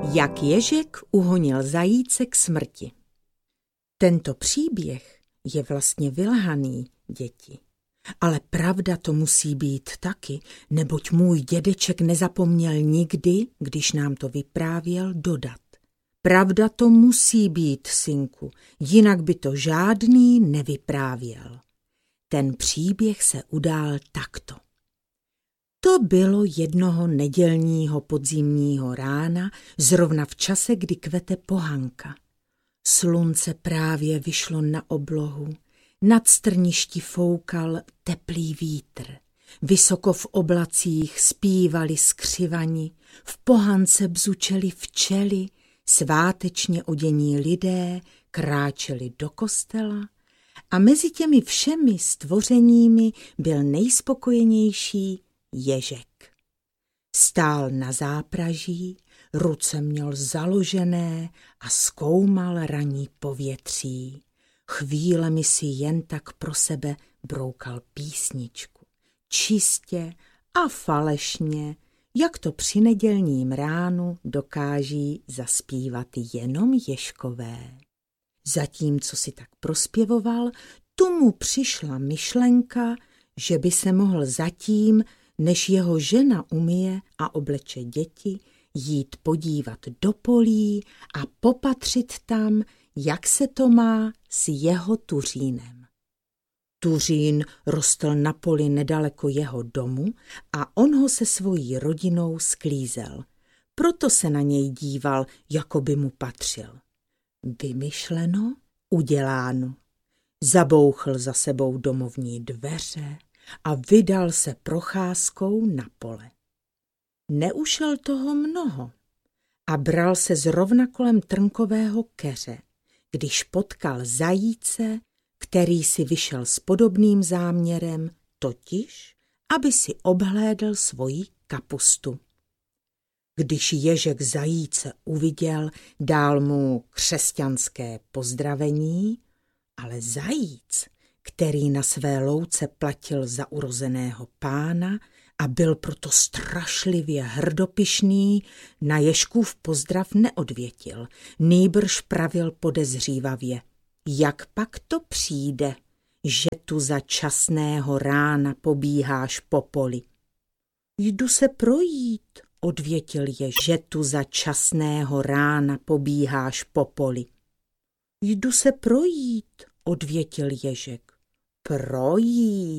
Jak ježek uhonil zajíce k smrti. Tento příběh je vlastně vylhaný, děti. Ale pravda to musí být taky, neboť můj dědeček nezapomněl nikdy, když nám to vyprávěl, dodat. Pravda to musí být, synku, jinak by to žádný nevyprávěl. Ten příběh se udál takto. To bylo jednoho nedělního podzimního rána, zrovna v čase, kdy kvete pohanka. Slunce právě vyšlo na oblohu, nad strništi foukal teplý vítr. Vysoko v oblacích zpívali skřivani, v pohance bzučeli včely, svátečně odění lidé kráčeli do kostela a mezi těmi všemi stvořeními byl nejspokojenější ježek. Stál na zápraží, ruce měl založené a zkoumal ranní povětří. Chvílemi si jen tak pro sebe broukal písničku. Čistě a falešně, jak to při nedělním ránu dokáží zaspívat jenom ježkové. Zatímco si tak prospěvoval, tu mu přišla myšlenka, že by se mohl zatím, než jeho žena umyje a obleče děti, jít podívat do polí a popatřit tam, jak se to má s jeho tuřínem. Tuřín rostl na poli nedaleko jeho domu a on ho se svojí rodinou sklízel. Proto se na něj díval, jako by mu patřil. Vymyšleno, uděláno. Zabouchl za sebou domovní dveře a vydal se procházkou na pole. Neušel toho mnoho a bral se zrovna kolem trnkového keře, když potkal zajíce, který si vyšel s podobným záměrem, totiž, aby si obhlédl svoji kapustu. Když ježek zajíce uviděl, dal mu křesťanské pozdravení, ale zajíc, který na své louce platil za urozeného pána a byl proto strašlivě hrdopyšný, na ježkův pozdrav neodvětil, nýbrž pravil podezřívavě. Jak pak to přijde, že tu za časného rána pobíháš po poli? Jdu se projít, odvětil ježek. Že tu za časného rána pobíháš po poli. Jdu se projít, odvětil ježek. Projít,